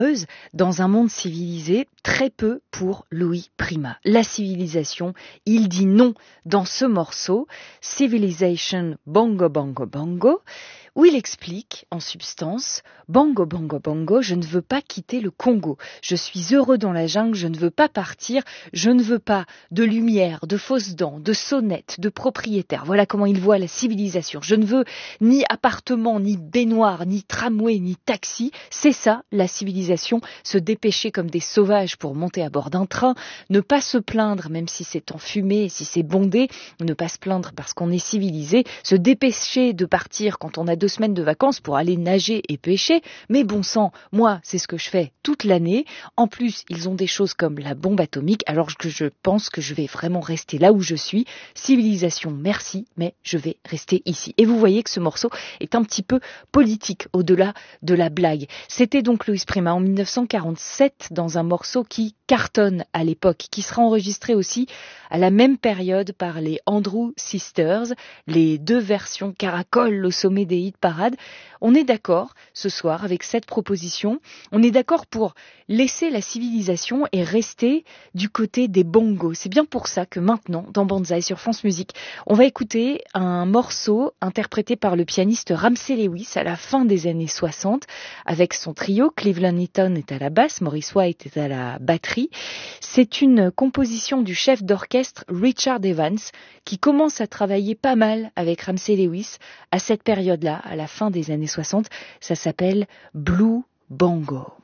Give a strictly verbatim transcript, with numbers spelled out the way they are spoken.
dans un monde civilisé, très peu pour Louis Prima. La civilisation, il dit non dans ce morceau, Civilization Bongo Bongo Bongo, où il explique, en substance, Bongo Bongo Bongo, je ne veux pas quitter le Congo. Je suis heureux dans la jungle, je ne veux pas partir, je ne veux pas de lumière, de fausses dents, de sonnettes, de propriétaires. Voilà comment il voit la civilisation. Je ne veux ni appartement, ni baignoire, ni tramway, ni taxi. C'est ça, la civilisation. Se dépêcher comme des sauvages pour monter à bord d'un train, ne pas se plaindre même si c'est enfumé, si c'est bondé, ne pas se plaindre parce qu'on est civilisé, se dépêcher de partir quand on a deux semaines de vacances pour aller nager et pêcher, mais bon sang, moi, c'est ce que je fais toute l'année. En plus, ils ont des choses comme la bombe atomique, alors que je pense que je vais vraiment rester là où je suis. Civilisation, merci, mais je vais rester ici. Et vous voyez que ce morceau est un petit peu politique, au-delà de la blague. C'était donc Louis Prima en mille neuf cent quarante-sept, dans un morceau qui cartonne à l'époque, qui sera enregistré aussi à la même période par les Andrew Sisters, les deux versions caracolent au sommet des hit parades. On est d'accord ce soir avec cette proposition, on est d'accord pour laisser la civilisation et rester du côté des bongos. C'est bien pour ça que maintenant, dans Banzai sur France Musique, on va écouter un morceau interprété par le pianiste Ramsey Lewis à la fin des années soixante, avec son trio. Cleveland Eaton est à la basse, Maurice White est à la batterie. C'est une composition du chef d'orchestre Richard Evans, qui commence à travailler pas mal avec Ramsey Lewis à cette période-là, à la fin des années soixante. Ça s'appelle Blue Bongo.